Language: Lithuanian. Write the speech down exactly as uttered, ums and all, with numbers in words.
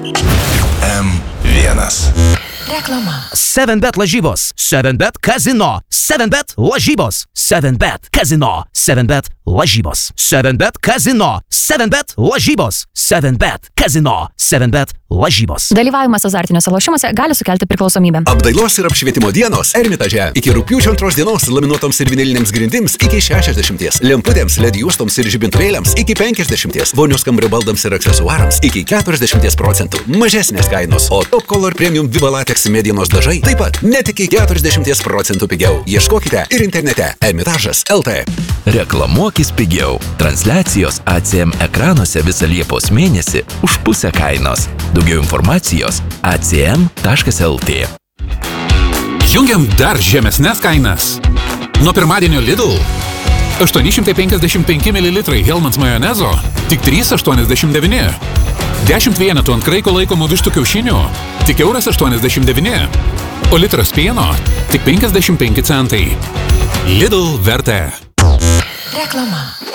M vienas. Reklama. seven bet lažybos. seven bet kazino. seven bet lažybos. seven bet kazino. seven bet lažybos. seven bet kazino. seven bet lažybos. seven bet kazino. seven bet lažybos. Dalyvavimas azartiniuose lošimuose gali sukelti priklausomybę. Apdailos ir apšvietimo dienos Ermitaže. Iki rugpjūčio antros dienos laminuotoms ir vinilinėms grindims iki šešiasdešimties. Lemputėms, led juostoms ir žibintuvėliams iki penkiasdešimties. Vonios kambario baldams ir aksesuarams iki keturiasdešimties procentų. Mažesnės kainos, o Top Color Premium Viva Latex medienos dažai taip pat net iki keturiasdešimties procentų pigiau. Ieškokite ir internete Ermitažas L T. Reklamuokis pigiau. Transliacijos A C M ekranuose visą Liepos mėnesį už pusę kainos. Daugiau informacijos a c m taškas l t. Jungiam dar žemesnes kainas. Nuo pirmadienio Lidl aštuoni šimtai penkiasdešimt penki mililitrai Hellmann's majonezo tik trys aštuoniasdešimt devyni. dešimt vienetų ant kraiko laikomų vištų kiaušinių tik euras aštuoniasdešimt devyni. O litras pieno tik penkiasdešimt penki centai. Lidl vertė. Reklama.